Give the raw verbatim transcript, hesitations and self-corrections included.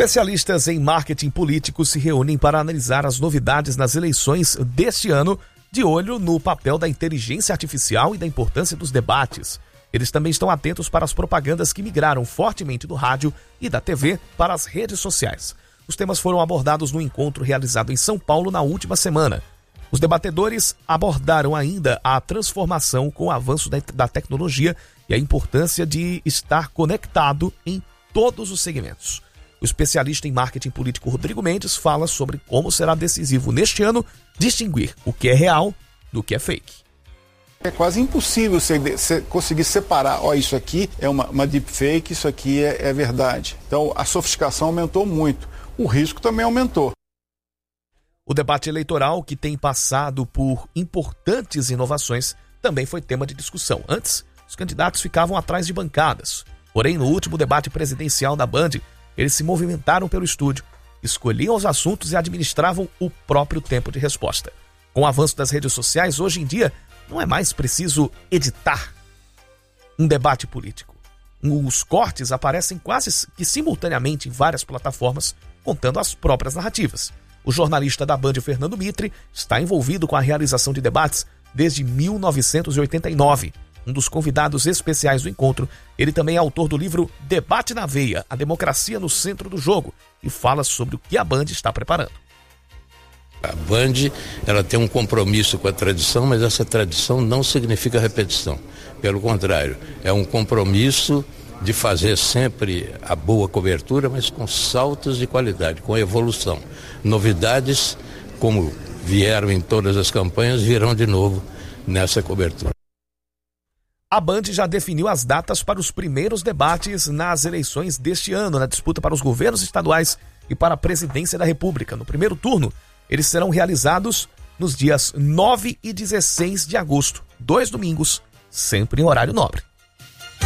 Especialistas em marketing político se reúnem para analisar as novidades nas eleições deste ano, de olho no papel da inteligência artificial e da importância dos debates. Eles também estão atentos para as propagandas que migraram fortemente do rádio e da T V para as redes sociais. Os temas foram abordados no encontro realizado em São Paulo na última semana. Os debatedores abordaram ainda a transformação com o avanço da, da tecnologia e a importância de estar conectado em todos os segmentos. O especialista em marketing político Rodrigo Mendes fala sobre como será decisivo neste ano distinguir o que é real do que é fake. É quase impossível você, você conseguir separar, ó, isso aqui é uma, uma deepfake, isso aqui é, é verdade. Então a sofisticação aumentou muito, o risco também aumentou. O debate eleitoral, que tem passado por importantes inovações, também foi tema de discussão. Antes, os candidatos ficavam atrás de bancadas. Porém, no último debate presidencial da Band, eles se movimentaram pelo estúdio, escolhiam os assuntos e administravam o próprio tempo de resposta. Com o avanço das redes sociais, hoje em dia, não é mais preciso editar um debate político. Os cortes aparecem quase que simultaneamente em várias plataformas, contando as próprias narrativas. O jornalista da Band, Fernando Mitre, está envolvido com a realização de debates desde mil novecentos e oitenta e nove. Um dos convidados especiais do encontro, ele também é autor do livro Debate na Veia, a democracia no centro do jogo, e fala sobre o que a Band está preparando. A Band, ela tem um compromisso com a tradição, mas essa tradição não significa repetição. Pelo contrário, é um compromisso de fazer sempre a boa cobertura, mas com saltos de qualidade, com evolução. Novidades, como vieram em todas as campanhas, virão de novo nessa cobertura. A Band já definiu as datas para os primeiros debates nas eleições deste ano, na disputa para os governos estaduais e para a presidência da República. No primeiro turno, eles serão realizados nos dias nove e dezesseis de agosto, dois domingos, sempre em horário nobre.